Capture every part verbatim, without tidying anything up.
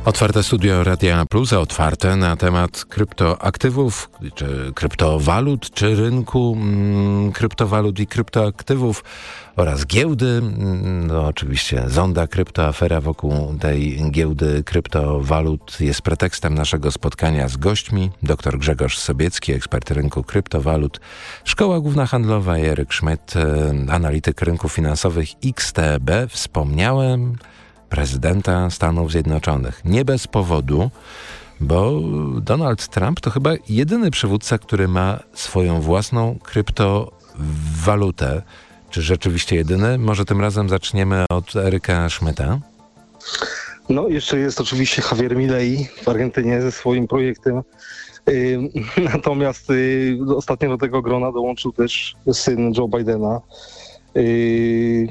Otwarte studio Radia Plus, otwarte na temat kryptoaktywów, czy kryptowalut, czy rynku mm, kryptowalut i kryptoaktywów oraz giełdy. No oczywiście zonda kryptoafera wokół tej giełdy kryptowalut jest pretekstem naszego spotkania z gośćmi. Dr Grzegorz Sobiecki, ekspert rynku kryptowalut, Szkoła Główna Handlowa i Eryk Szmyt, analityk rynków finansowych X T B. Wspomniałem prezydenta Stanów Zjednoczonych. Nie bez powodu, bo Donald Trump to chyba jedyny przywódca, który ma swoją własną kryptowalutę. Czy rzeczywiście jedyny? Może tym razem zaczniemy od Eryka Szmyta. No, jeszcze jest oczywiście Javier Milei w Argentynie ze swoim projektem. Yy, natomiast yy, ostatnio do tego grona dołączył też syn Joe Bidena, yy,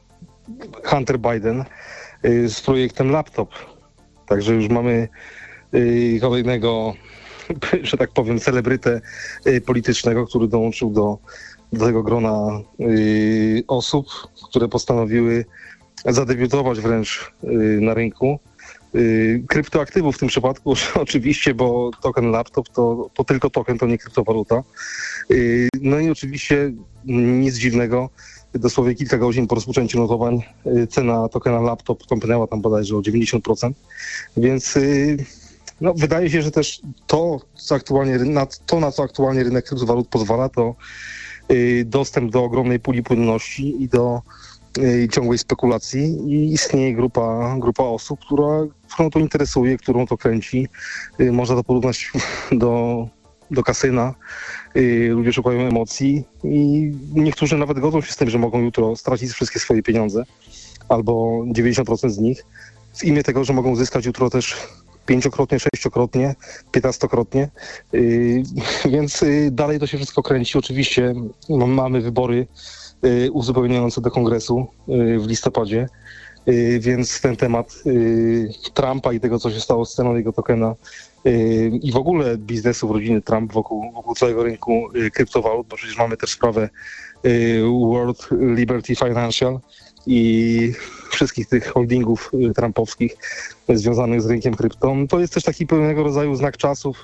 Hunter Biden, yy, z projektem laptop. Także już mamy yy, kolejnego, że tak powiem, celebrytę yy, politycznego, który dołączył do do tego grona y, osób, które postanowiły zadebiutować wręcz y, na rynku y, kryptoaktywów w tym przypadku oczywiście, bo token laptop to, to tylko token, to nie kryptowaluta. Y, no i oczywiście nic dziwnego, dosłownie kilka godzin po rozpoczęciu notowań y, cena tokena laptop tąpnęła tam bodajże o dziewięćdziesiąt procent, więc y, no, wydaje się, że też to, co aktualnie, na, to, na co aktualnie rynek kryptowalut pozwala, to dostęp do ogromnej puli płynności i do y, ciągłej spekulacji i istnieje grupa, grupa osób, która, którą to interesuje, którą to kręci. Y, można to porównać do, do kasyna. Y, ludzie szukają emocji i niektórzy nawet godzą się z tym, że mogą jutro stracić wszystkie swoje pieniądze albo dziewięćdziesiąt procent z nich w imię tego, że mogą zyskać jutro też pięciokrotnie, sześciokrotnie, piętnastokrotnie, yy, więc yy, dalej to się wszystko kręci. Oczywiście no, mamy wybory yy, uzupełniające do kongresu yy, w listopadzie, yy, więc ten temat yy, Trumpa i tego, co się stało z ceną jego tokena yy, i w ogóle biznesu w rodzinie Trump wokół, wokół całego rynku yy, kryptowalut, bo przecież mamy też sprawę yy, World Liberty Financial i wszystkich tych holdingów trumpowskich związanych z rynkiem krypto. To jest też taki pewnego rodzaju znak czasów,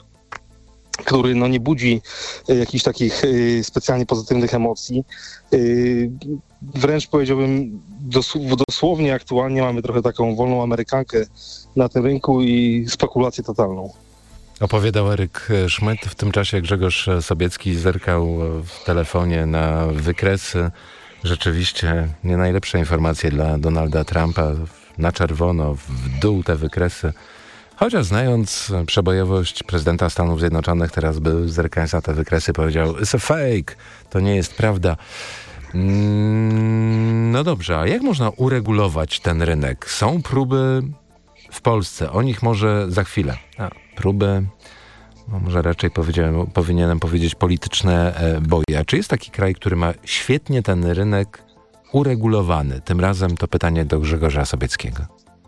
który no, nie budzi jakichś takich y, specjalnie pozytywnych emocji. Y, wręcz powiedziałbym dos- dosłownie aktualnie mamy trochę taką wolną amerykankę na tym rynku i spekulację totalną. Opowiadał Eryk Szmyt. W tym czasie Grzegorz Sobiecki zerkał w telefonie na wykresy. Rzeczywiście nie najlepsze informacje dla Donalda Trumpa. Na czerwono, w dół te wykresy. Chociaż znając przebojowość prezydenta Stanów Zjednoczonych, teraz by zerkając na te wykresy powiedział: it's a fake, to nie jest prawda. Mm, no dobrze, a jak można uregulować ten rynek? Są próby w Polsce, o nich może za chwilę. A, próby... No może raczej powinienem powiedzieć polityczne boje. A czy jest taki kraj, który ma świetnie ten rynek uregulowany? Tym razem to pytanie do Grzegorza Sobieckiego.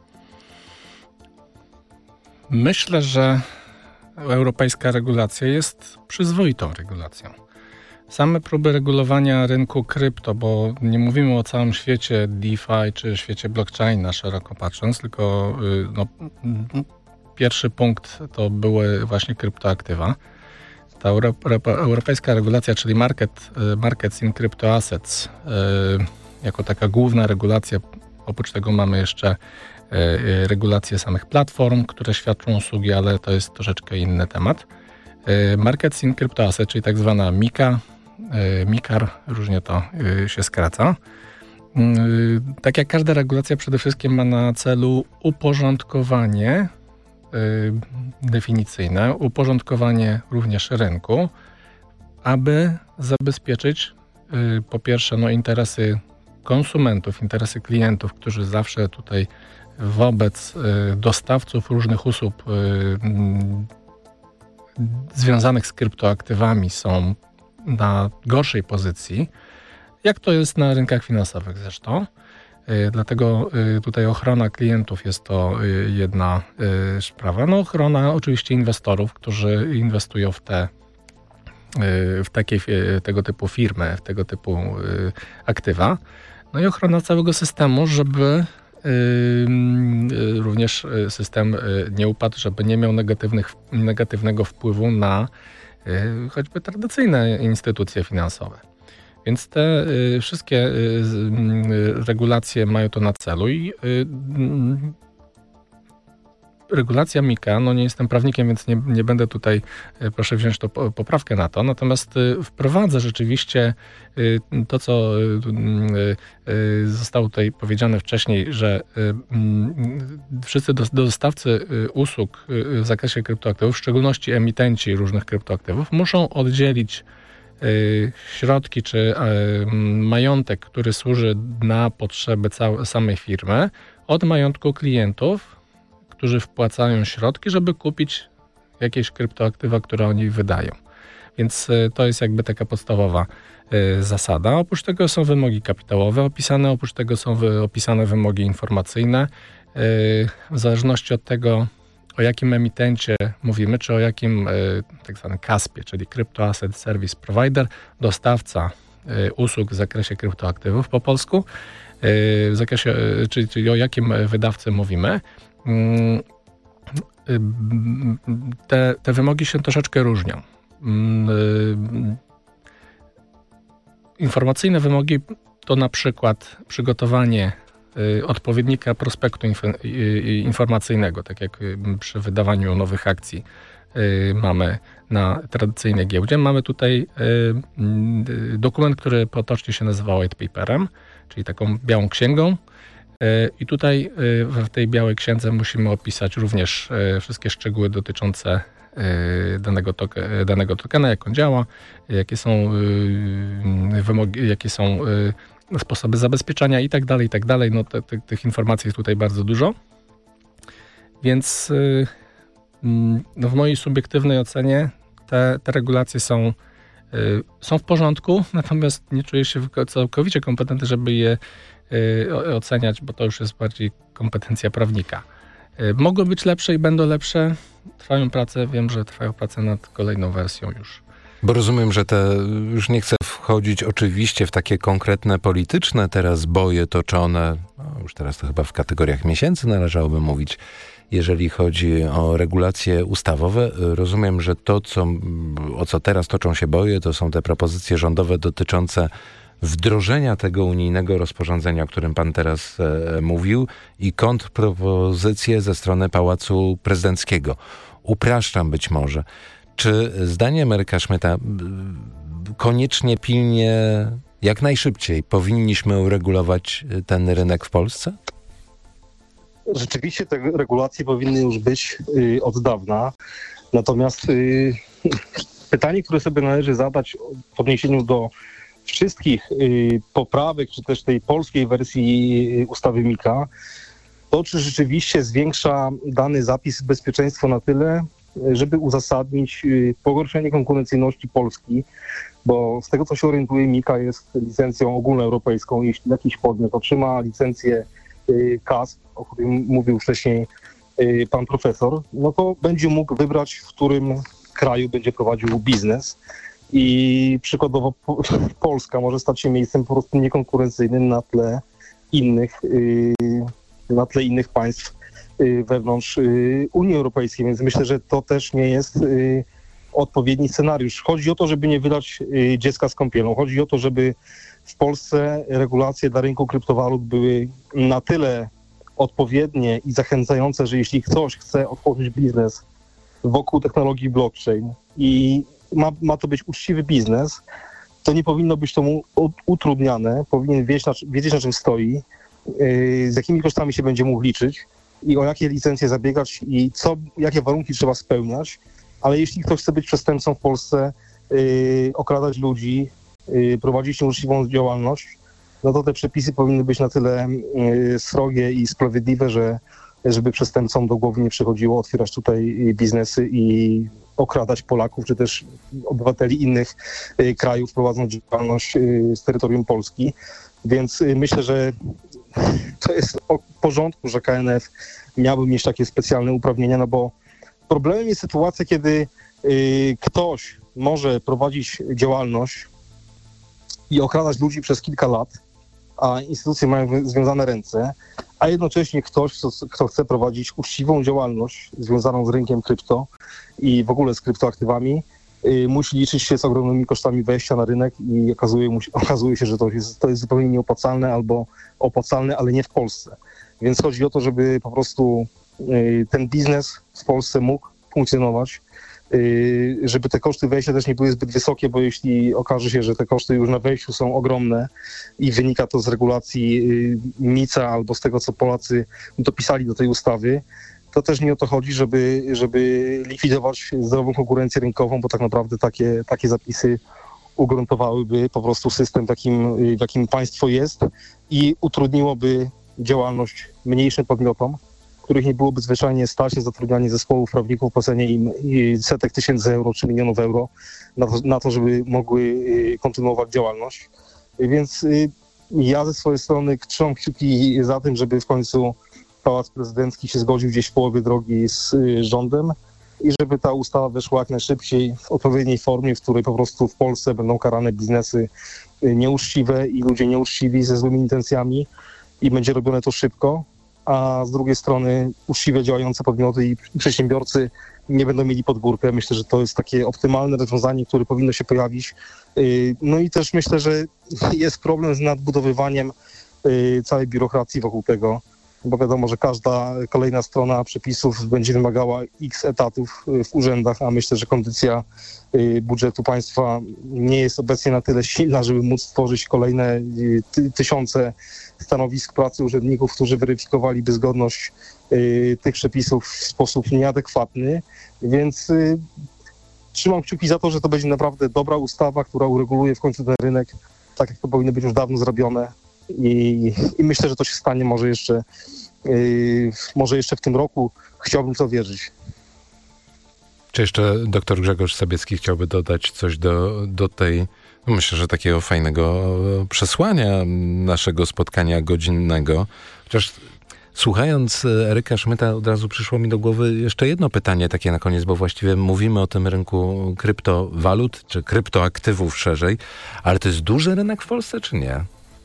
Myślę, że europejska regulacja jest przyzwoitą regulacją. Same próby regulowania rynku krypto, bo nie mówimy o całym świecie DeFi czy świecie blockchaina szeroko patrząc, tylko no, pierwszy punkt to były właśnie kryptoaktywa. Ta Euro- europejska regulacja, czyli market, Markets in Crypto Assets, jako taka główna regulacja. Oprócz tego mamy jeszcze regulację samych platform, które świadczą usługi, ale to jest troszeczkę inny temat. Markets in Crypto Assets, czyli tak zwana MiCA, MiCAR, różnie to się skraca. Tak jak każda regulacja, przede wszystkim ma na celu uporządkowanie definicyjne, uporządkowanie również rynku, aby zabezpieczyć po pierwsze no, interesy konsumentów, interesy klientów, którzy zawsze tutaj wobec dostawców różnych usług związanych z kryptoaktywami są na gorszej pozycji, jak to jest na rynkach finansowych zresztą. Dlatego tutaj ochrona klientów jest to jedna sprawa. No ochrona oczywiście inwestorów, którzy inwestują w te w takie, tego typu firmy, w tego typu aktywa. No i ochrona całego systemu, żeby również również system nie upadł, żeby nie miał negatywnych, negatywnego wpływu na choćby tradycyjne instytucje finansowe. Więc te wszystkie regulacje mają to na celu i regulacja MiCA, no nie jestem prawnikiem, więc nie, nie będę tutaj, proszę wziąć to poprawkę na to, natomiast wprowadza rzeczywiście to, co zostało tutaj powiedziane wcześniej, że wszyscy dostawcy usług w zakresie kryptoaktywów, w szczególności emitenci różnych kryptoaktywów, muszą oddzielić środki czy majątek, który służy na potrzeby całej, samej firmy, od majątku klientów, którzy wpłacają środki, żeby kupić jakieś kryptoaktywa, które oni wydają. Więc to jest jakby taka podstawowa y, zasada. Oprócz tego są wymogi kapitałowe opisane, oprócz tego są wy, opisane wymogi informacyjne. Y, w zależności od tego, o jakim emitencie mówimy, czy o jakim y, tak zwanym kaspie, czyli Crypto Asset Service Provider, dostawca y, usług w zakresie kryptoaktywów po polsku, y, w zakresie, y, czyli, czyli o jakim wydawcy mówimy, Te, te wymogi się troszeczkę różnią. Informacyjne wymogi to na przykład przygotowanie odpowiednika prospektu informacyjnego, tak jak przy wydawaniu nowych akcji mamy na tradycyjnej giełdzie. Mamy tutaj dokument, który potocznie się nazywa white paperem, czyli taką białą księgą. I tutaj w tej białej księdze musimy opisać również wszystkie szczegóły dotyczące danego, toke, danego tokena, jak on działa, jakie są wymogi, jakie są sposoby zabezpieczania i tak dalej, i tak dalej. No te, te, tych informacji jest tutaj bardzo dużo. Więc no w mojej subiektywnej ocenie te, te regulacje są, są w porządku, natomiast nie czuję się całkowicie kompetentny, żeby je oceniać, bo to już jest bardziej kompetencja prawnika. Mogły być lepsze i będą lepsze. Trwają prace, wiem, że trwają prace nad kolejną wersją już. Bo rozumiem, że te, już nie chcę wchodzić oczywiście w takie konkretne polityczne teraz boje toczone, no już teraz to chyba w kategoriach miesięcy należałoby mówić, jeżeli chodzi o regulacje ustawowe. Rozumiem, że to, co, o co teraz toczą się boje, to są te propozycje rządowe dotyczące wdrożenia tego unijnego rozporządzenia, o którym pan teraz e, mówił, i kontrpropozycje ze strony Pałacu Prezydenckiego. Upraszczam być może. Czy zdaniem Eryka Szmyta koniecznie, pilnie, jak najszybciej powinniśmy uregulować ten rynek w Polsce? Rzeczywiście te regulacje powinny już być y, od dawna. Natomiast y, pytanie, które sobie należy zadać w odniesieniu do wszystkich y, poprawek, czy też tej polskiej wersji y, ustawy MiCA, to czy rzeczywiście zwiększa dany zapis bezpieczeństwo na tyle, żeby uzasadnić y, pogorszenie konkurencyjności Polski, bo z tego, co się orientuje, MiCA jest licencją ogólnoeuropejską. Jeśli jakiś podmiot otrzyma licencję y, K A S P, o którym mówił wcześniej y, pan profesor, no to będzie mógł wybrać, w którym kraju będzie prowadził biznes. I przykładowo Polska może stać się miejscem po prostu niekonkurencyjnym na tle innych, na tle innych państw wewnątrz Unii Europejskiej, więc myślę, że to też nie jest odpowiedni scenariusz. Chodzi o to, żeby nie wylać dziecka z kąpielą. Chodzi o to, żeby w Polsce regulacje dla rynku kryptowalut były na tyle odpowiednie i zachęcające, że jeśli ktoś chce otworzyć biznes wokół technologii blockchain i Ma, ma to być uczciwy biznes, to nie powinno być to mu utrudniane, powinien wiedzieć na, wiedzieć, na czym stoi, yy, z jakimi kosztami się będzie mógł liczyć i o jakie licencje zabiegać i co, jakie warunki trzeba spełniać, ale jeśli ktoś chce być przestępcą w Polsce, yy, okradać ludzi, yy, prowadzić nieuczciwą działalność, no to te przepisy powinny być na tyle yy, srogie i sprawiedliwe, że żeby przestępcom do głowy nie przychodziło otwierać tutaj biznesy i okradać Polaków, czy też obywateli innych y, krajów, prowadząc działalność y, z terytorium Polski. Więc y, myślę, że to jest w porządku, że K N F miałby mieć takie specjalne uprawnienia, no bo problemem jest sytuacja, kiedy y, ktoś może prowadzić działalność i okradać ludzi przez kilka lat, a instytucje mają związane ręce, a jednocześnie ktoś, kto, kto chce prowadzić uczciwą działalność związaną z rynkiem krypto i w ogóle z kryptoaktywami, yy, musi liczyć się z ogromnymi kosztami wejścia na rynek i okazuje, mu się, okazuje się, że to jest, to jest zupełnie nieopłacalne albo opłacalne, ale nie w Polsce. Więc chodzi o to, żeby po prostu yy, ten biznes w Polsce mógł funkcjonować, yy, żeby te koszty wejścia też nie były zbyt wysokie, bo jeśli okaże się, że te koszty już na wejściu są ogromne i wynika to z regulacji yy, mica albo z tego, co Polacy dopisali do tej ustawy, to też nie o to chodzi, żeby, żeby likwidować zdrową konkurencję rynkową, bo tak naprawdę takie, takie zapisy ugruntowałyby po prostu system, w jakim, w jakim państwo jest i utrudniłoby działalność mniejszym podmiotom, których nie byłoby zwyczajnie stać na zatrudnianie zespołów prawników, płacenie im setek tysięcy euro czy milionów euro na to, na to, żeby mogły kontynuować działalność. Więc ja ze swojej strony trzymam kciuki za tym, żeby w końcu Pałac Prezydencki się zgodził gdzieś w połowie drogi z rządem i żeby ta ustawa weszła jak najszybciej w odpowiedniej formie, w której po prostu w Polsce będą karane biznesy nieuczciwe i ludzie nieuczciwi ze złymi intencjami i będzie robione to szybko, a z drugiej strony uczciwie działające podmioty i przedsiębiorcy nie będą mieli pod górkę. Myślę, że to jest takie optymalne rozwiązanie, które powinno się pojawić. No i też myślę, że jest problem z nadbudowywaniem całej biurokracji wokół tego, bo wiadomo, że każda kolejna strona przepisów będzie wymagała x etatów w urzędach, a myślę, że kondycja budżetu państwa nie jest obecnie na tyle silna, żeby móc stworzyć kolejne ty- tysiące stanowisk pracy urzędników, którzy weryfikowaliby zgodność tych przepisów w sposób nieadekwatny, więc trzymam kciuki za to, że to będzie naprawdę dobra ustawa, która ureguluje w końcu ten rynek, tak jak to powinno być już dawno zrobione. I, i myślę, że to się stanie może jeszcze, yy, może jeszcze w tym roku. Chciałbym w to wierzyć. Czy jeszcze doktor Grzegorz Sabiecki chciałby dodać coś do, do tej, no myślę, że takiego fajnego przesłania naszego spotkania godzinnego. Chociaż słuchając Eryka Szmyta od razu przyszło mi do głowy jeszcze jedno pytanie takie na koniec, bo właściwie mówimy o tym rynku kryptowalut, czy kryptoaktywów szerzej, ale to jest duży rynek w Polsce, czy nie?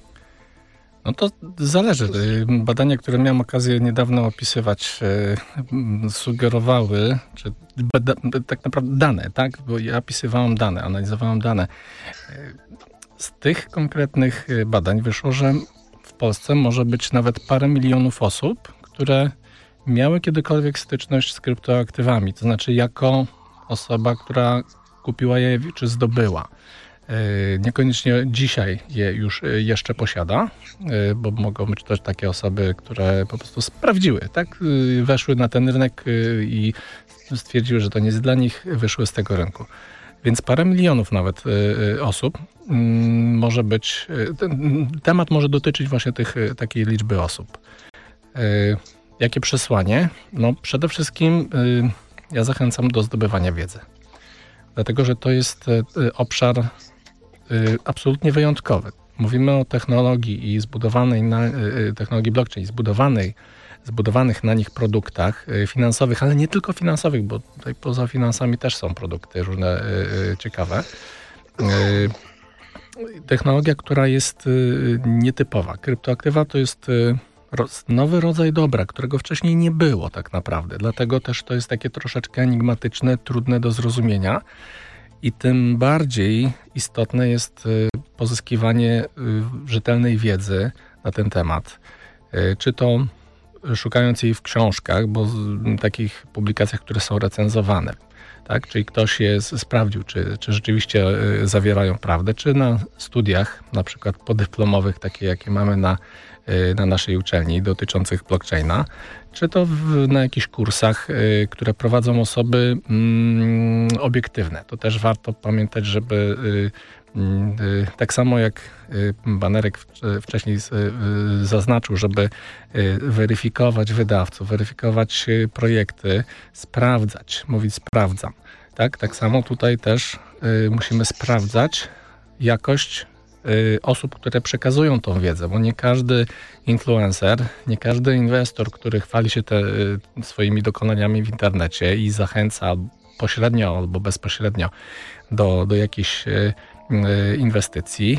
No to zależy. Badania, które miałem okazję niedawno opisywać, sugerowały, czy bada, tak naprawdę dane, tak? Bo ja opisywałem dane, analizowałem dane. Z tych konkretnych badań wyszło, że w Polsce może być nawet parę milionów osób, które miały kiedykolwiek styczność z kryptoaktywami. To znaczy jako osoba, która kupiła je czy zdobyła. Niekoniecznie dzisiaj je już jeszcze posiada, bo mogą być też takie osoby, które po prostu sprawdziły, tak? Weszły na ten rynek i stwierdziły, że to nie jest dla nich, wyszły z tego rynku. Więc parę milionów nawet osób może być, ten temat może dotyczyć właśnie tych, takiej liczby osób. Jakie przesłanie? No przede wszystkim ja zachęcam do zdobywania wiedzy. Dlatego, że to jest obszar absolutnie wyjątkowy. Mówimy o technologii i zbudowanej na technologii blockchain, zbudowanej, zbudowanych na nich produktach finansowych, ale nie tylko finansowych, bo tutaj poza finansami też są produkty różne ciekawe. Technologia, która jest nietypowa. Kryptoaktywa to jest nowy rodzaj dobra, którego wcześniej nie było tak naprawdę. Dlatego też to jest takie troszeczkę enigmatyczne, trudne do zrozumienia. I tym bardziej istotne jest pozyskiwanie rzetelnej wiedzy na ten temat. Czy to szukając jej w książkach, bo w takich publikacjach, które są recenzowane, tak? Czyli ktoś je sprawdził, czy, czy rzeczywiście zawierają prawdę, czy na studiach, na przykład podyplomowych, takie jakie mamy na, na naszej uczelni dotyczących blockchaina, czy to w, na jakichś kursach, y, które prowadzą osoby mm, obiektywne. To też warto pamiętać, żeby y, y, tak samo jak y, Banerek w, wcześniej y, zaznaczył, żeby y, weryfikować wydawców, weryfikować y, projekty, sprawdzać, mówić sprawdzam. Tak, tak samo tutaj też y, musimy sprawdzać jakość osób, które przekazują tą wiedzę, bo nie każdy influencer, nie każdy inwestor, który chwali się te swoimi dokonaniami w internecie i zachęca pośrednio albo bezpośrednio do, do jakichś inwestycji,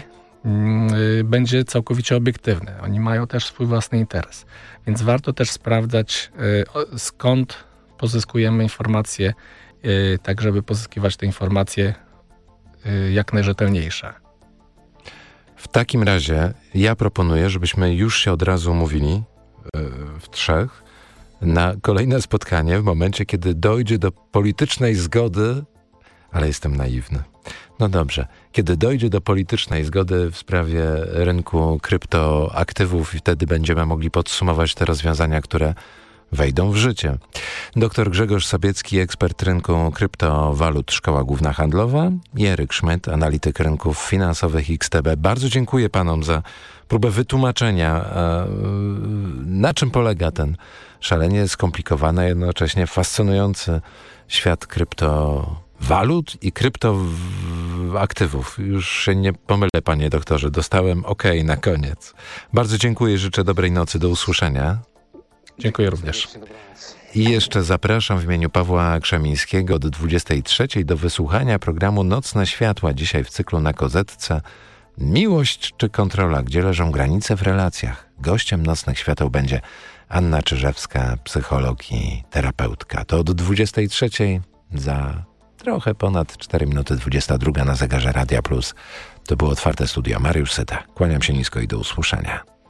będzie całkowicie obiektywny. Oni mają też swój własny interes. Więc warto też sprawdzać, skąd pozyskujemy informacje, tak żeby pozyskiwać te informacje jak najrzetelniejsze. W takim razie ja proponuję, żebyśmy już się od razu umówili w trzech na kolejne spotkanie w momencie, kiedy dojdzie do politycznej zgody, ale jestem naiwny. No dobrze, kiedy dojdzie do politycznej zgody w sprawie rynku kryptoaktywów i wtedy będziemy mogli podsumować te rozwiązania, które wejdą w życie. Doktor Grzegorz Sobiecki, ekspert rynku kryptowalut, Szkoła Główna Handlowa, i Eryk Szmyt, analityk rynków finansowych X T B. Bardzo dziękuję panom za próbę wytłumaczenia, na czym polega ten szalenie skomplikowany, a jednocześnie fascynujący świat kryptowalut i kryptoaktywów. Już się nie pomylę, panie doktorze, dostałem OK na koniec. Bardzo dziękuję, życzę dobrej nocy, do usłyszenia. Dziękuję również. I jeszcze zapraszam w imieniu Pawła Krzemińskiego do dwudziestej trzeciej do wysłuchania programu Nocne Światła. Dzisiaj w cyklu na Kozetce Miłość czy kontrola? Gdzie leżą granice w relacjach? Gościem Nocnych Świateł będzie Anna Czyżewska, psycholog i terapeutka. To od dwudziestej trzeciej za trochę ponad cztery minuty dwudziesta druga na zegarze Radia Plus. To było Otwarte Studio. Mariusz Syta. Kłaniam się nisko i do usłyszenia.